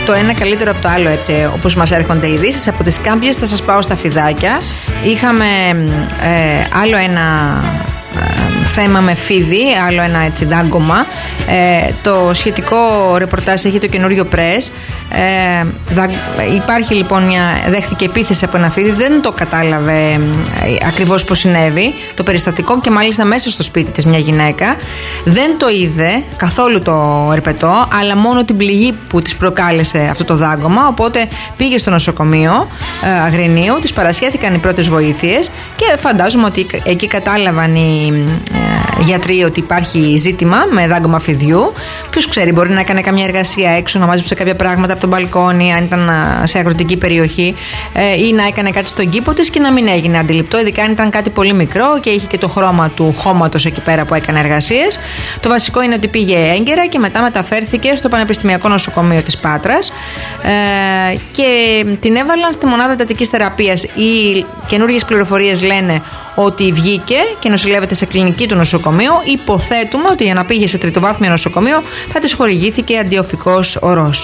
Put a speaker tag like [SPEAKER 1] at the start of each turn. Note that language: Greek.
[SPEAKER 1] το ένα καλύτερο από το άλλο, έτσι όπως μας έρχονται ειδήσεις. Από τις Κάμπιες θα σας πάω στα Φιδάκια. Είχαμε άλλο ένα θέμα με φίδι, άλλο ένα έτσι δάγκωμα. Το σχετικό ρεπορτάζ έχει το καινούριο Press. Υπάρχει λοιπόν δέχτηκε επίθεση από ένα φίδι, δεν το κατάλαβε ακριβώς πώς συνέβη το περιστατικό και μάλιστα μέσα στο σπίτι της μια γυναίκα δεν το είδε καθόλου το ερπετό, αλλά μόνο την πληγή που της προκάλεσε αυτό το δάγκωμα, οπότε πήγε στο νοσοκομείο Αγρινίου, της παρασχέθηκαν οι πρώτες βοήθειες και φαντάζομαι ότι εκεί κατάλαβαν οι γιατροί ότι υπάρχει ζήτημα με δάγκωμα φιδιού. Ποιος ξέρει, μπορεί να έκανε καμιά εργασία έξω, να μάζεψε κάποια πράγματα από τον μπαλκόνι, αν ήταν σε αγροτική περιοχή, ή να έκανε κάτι στον κήπο της και να μην έγινε αντιληπτό, ειδικά αν ήταν κάτι πολύ μικρό και είχε και το χρώμα του χώματος εκεί πέρα που έκανε εργασίες. Το βασικό είναι ότι πήγε έγκαιρα και μετά μεταφέρθηκε στο Πανεπιστημιακό Νοσοκομείο της Πάτρας και την έβαλαν στη μονάδα εντατικής θεραπείας. Οι καινούργιες πληροφορίες λένε ότι βγήκε και νοσηλεύεται σε κλινική του νοσοκομείου. Υποθέτουμε ότι για να πήγε σε τριτοβάθμιο νοσοκομείο θα της χορηγήθηκε αντιοφικός ορός.